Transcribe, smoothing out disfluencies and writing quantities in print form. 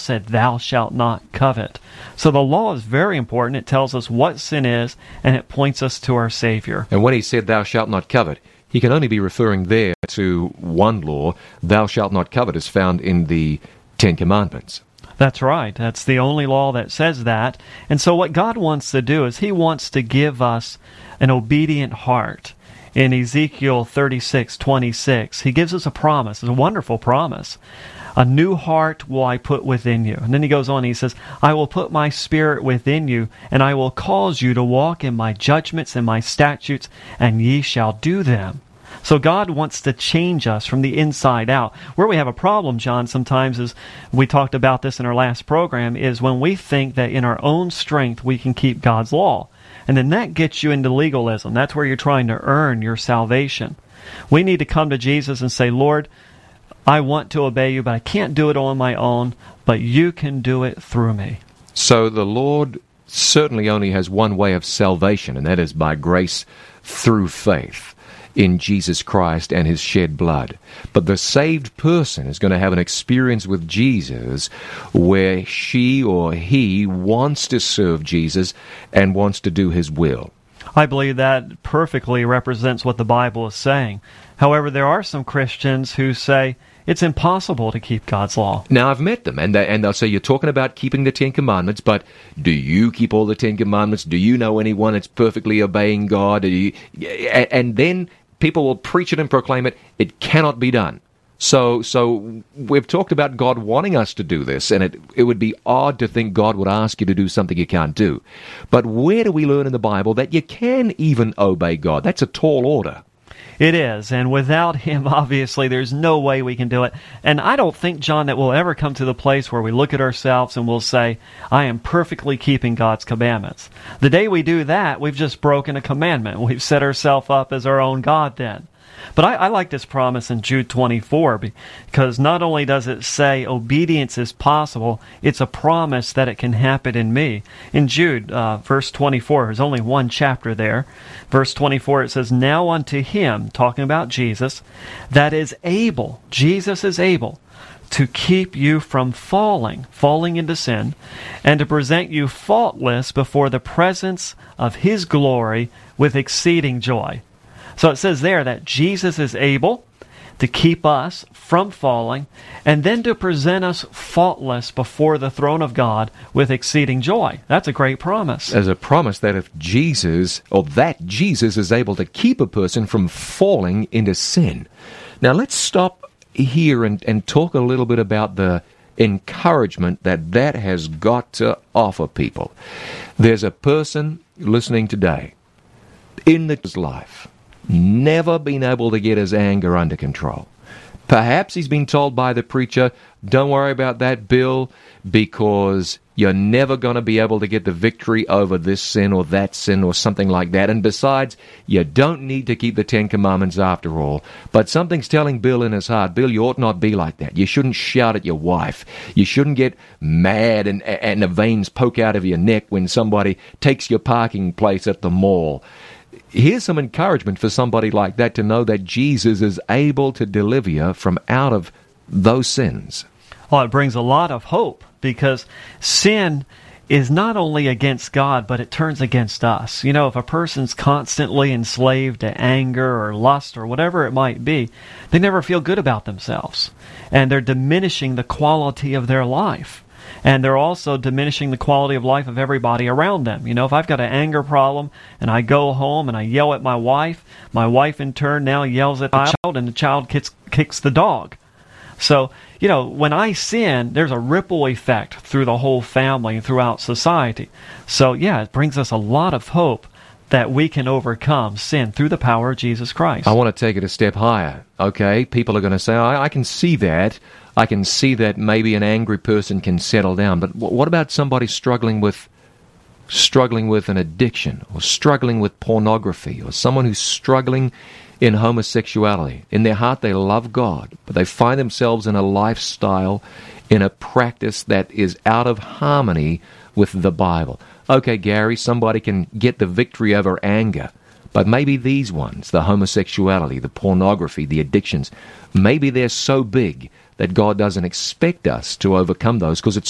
said, "Thou shalt not covet." So the law is very important. It tells us what sin is, and it points us to our Savior. And when he said, "Thou shalt not covet," he can only be referring there to one law. "Thou shalt not covet" is found in the Ten Commandments. That's right. That's the only law that says that. And so what God wants to do is He wants to give us an obedient heart. In Ezekiel 36:26, He gives us a promise. It's a wonderful promise. "A new heart will I put within you." And then He goes on, He says, "I will put my Spirit within you, and I will cause you to walk in my judgments and my statutes, and ye shall do them." So God wants to change us from the inside out. Where we have a problem, John, sometimes is, we talked about this in our last program, is when we think that in our own strength we can keep God's law. And then that gets you into legalism. That's where you're trying to earn your salvation. We need to come to Jesus and say, "Lord, I want to obey you, but I can't do it on my own, but you can do it through me." So the Lord certainly only has one way of salvation, and that is by grace through faith in Jesus Christ and His shed blood. But the saved person is going to have an experience with Jesus where she or he wants to serve Jesus and wants to do His will. I believe that perfectly represents what the Bible is saying. However, there are some Christians who say it's impossible to keep God's law. Now, I've met them, and they'll say, "You're talking about keeping the Ten Commandments, but do you keep all the Ten Commandments? Do you know anyone that's perfectly obeying God?" And then people will preach it and proclaim it. It cannot be done. So we've talked about God wanting us to do this, and it would be odd to think God would ask you to do something you can't do. But where do we learn in the Bible that you can even obey God? That's a tall order. It is, and without Him, obviously, there's no way we can do it. And I don't think, John, that we'll ever come to the place where we look at ourselves and we'll say, "I am perfectly keeping God's commandments." The day we do that, we've just broken a commandment. We've set ourselves up as our own God then. But I like this promise in Jude 24, because not only does it say obedience is possible, it's a promise that it can happen in me. In Jude, verse 24, there's only one chapter there. Verse 24, it says, "Now unto Him," talking about Jesus, "that is able," Jesus is able, "to keep you from falling into sin, and to present you faultless before the presence of His glory with exceeding joy." So it says there that Jesus is able to keep us from falling, and then to present us faultless before the throne of God with exceeding joy. That's a great promise. There's a promise that if Jesus is able to keep a person from falling into sin. Now let's stop here and talk a little bit about the encouragement that has got to offer people. There's a person listening today in his life, never been able to get his anger under control. Perhaps he's been told by the preacher, "Don't worry about that, Bill, because you're never going to be able to get the victory over this sin or that sin," or something like that. And besides, you don't need to keep the Ten Commandments after all. But something's telling Bill in his heart, "Bill, you ought not be like that. You shouldn't shout at your wife. You shouldn't get mad and the veins poke out of your neck when somebody takes your parking place at the mall." Here's some encouragement for somebody like that to know that Jesus is able to deliver you from out of those sins. Well, it brings a lot of hope, because sin is not only against God, but it turns against us. You know, if a person's constantly enslaved to anger or lust or whatever it might be, they never feel good about themselves. And they're diminishing the quality of their life. And they're also diminishing the quality of life of everybody around them. You know, if I've got an anger problem and I go home and I yell at my wife in turn now yells at the child, and the child kicks the dog. So, you know, when I sin, there's a ripple effect through the whole family and throughout society. So, yeah, it brings us a lot of hope that we can overcome sin through the power of Jesus Christ. I want to take it a step higher. Okay, people are going to say, I can see that. I can see that maybe an angry person can settle down. But what about somebody struggling with an addiction, or struggling with pornography, or someone who's struggling in homosexuality? In their heart they love God, but they find themselves in a lifestyle, in a practice that is out of harmony with the Bible. Okay, Gary, somebody can get the victory over anger, but maybe these ones, the homosexuality, the pornography, the addictions, maybe they're so big that God doesn't expect us to overcome those, because it's